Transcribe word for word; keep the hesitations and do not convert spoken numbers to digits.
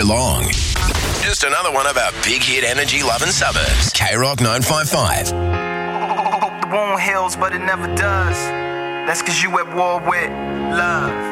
Geelong. Just another one of our big hit energy loving suburbs. K Rock nine five five. Hope the wound heals, but it never does. That's cause you at war with love.